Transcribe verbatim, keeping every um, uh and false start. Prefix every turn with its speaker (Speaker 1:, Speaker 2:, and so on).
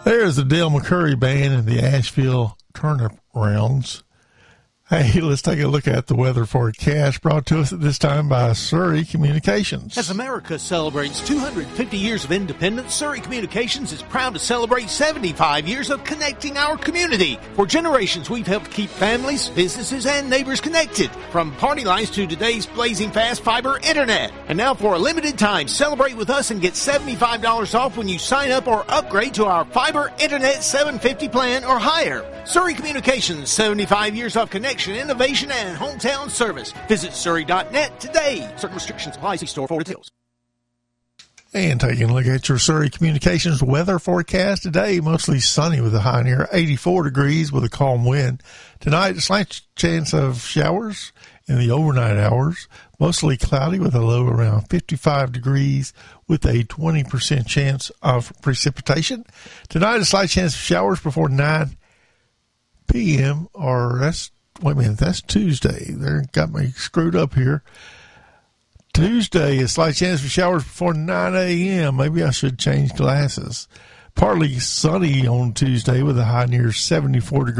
Speaker 1: There's the Dale McCurry Band and the Asheville Turnarounds. Hey, let's take a look at the weather forecast brought to us at this time by Surrey Communications.
Speaker 2: As America celebrates two hundred fifty years of independence, Surrey Communications is proud to celebrate seventy-five years of connecting our community. For generations, we've helped keep families, businesses, and neighbors connected. From party lines to today's blazing fast fiber internet. And now for a limited time, celebrate with us and get seventy-five dollars off when you sign up or upgrade to our fiber internet seven fifty plan or higher. Surrey Communications, seventy-five years of connection, innovation, and hometown service. Visit surrey dot net today. Certain restrictions apply. See store for details.
Speaker 1: And taking a look at your Surrey Communications weather forecast today, mostly sunny with a high near eighty-four degrees with a calm wind. Tonight, a slight chance of showers in the overnight hours, mostly cloudy with a low around fifty-five degrees with a twenty percent chance of precipitation. Tonight, a slight chance of showers before nine p.m. or that's Wait a minute, that's Tuesday. They got me screwed up here. Tuesday, a slight chance for showers before nine a.m. Maybe I should change glasses. Partly sunny on Tuesday with a high near seventy-four degrees.